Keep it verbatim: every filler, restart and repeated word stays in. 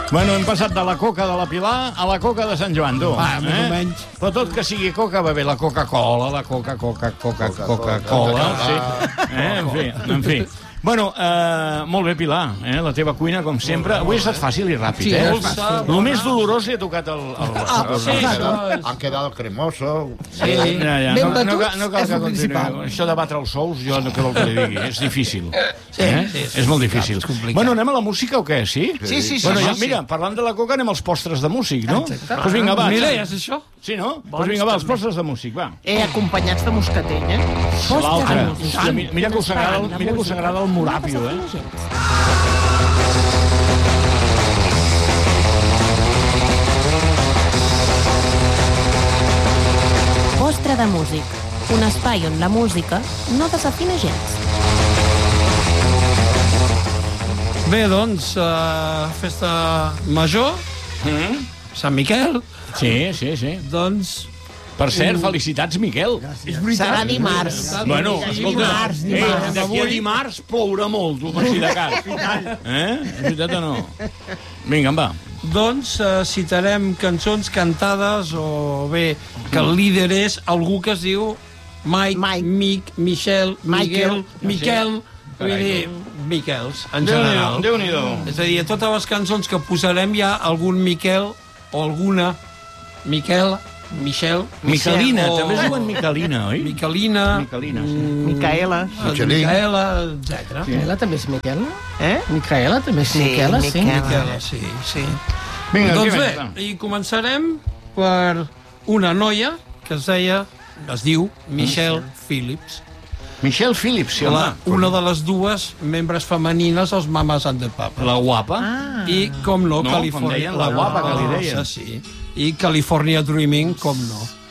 Bueno, hem passat de la coca de la Pilar a la coca de Sant Joan, tu. Va, més o menys. Però tot que sigui coca va bé, la Coca-Cola, la Coca-Coca, Coca-Coca-Cola, sí. Eh, en fi, en fi. Bueno, eh, molt bé, Pilar, eh? La teva cuina, com sempre. Avui ha estat fàcil i ràpid, eh? El més dolorós li ha tocat el... Ha quedat el cremoso. Sí, ja, ja. Ben No, no, batuts no cal és que el continuï. principal. Això de batre els sous, jo no què vol que li digui. És difícil. Sí, Eh? sí, sí, És molt és difícil. complicat. Bueno, anem a la música o què, sí? Sí, sí, sí. Bueno, ja, sí. mira, parlant de la coca, anem als postres de músic, no? Exacte. Doncs vinga, va. Mira, ja és això. Sí, no? Doncs vinga, va, els postres de músic, va. Eh, acompanyats de moscatell, eh? L'altre. Hòstia, mi- Mira que us agrada el- mira que us agrada el moràpio, eh? Postre de músic. Un espai on la música no desafina gens. Bé, doncs, uh, festa major, Mm? Sant Miquel, Sí, sí, sí. doncs... Per cert, felicitats, Miquel. Serà dimarts. Bueno, escolta, Dimarts, eh, dimarts. d'aquí a dimarts plourà molt, tu, per si de cas. Eh? És veritat o no? Vinga, va. Doncs uh, citarem cançons cantades o bé que el líder és algú que es diu Mike, Mike. Mic, Michel, Miguel, Michael. Miquel, vull dir, Miquels, en Déu-n'hi-do, general. Déu-n'hi-do. És a dir, a totes les cançons que posarem hi ha algun Miquel o alguna Miquel, Michel, Miquelina, o- també es diuen Miquelina, oi? Miquelina, Miquelina, sí. mm, Micaela. Michelin. Micaela, etcètera. Micaela també és Miquela? Eh? Micaela també és Sí, Miquela, sí. Miquela. Miquela, sí, sí. Vinga, Doncs què bé, més, va? i començarem per una noia que es deia, es diu Michelle Phillips, Michelle Phillips, sí, la, home. una de les dues membres femenines als Mamas and the Papas. La guapa. Ah. I, com no, No, com Califòrnia... deien, la guapa que li deien. Sí, sí. I California Dreaming, com no.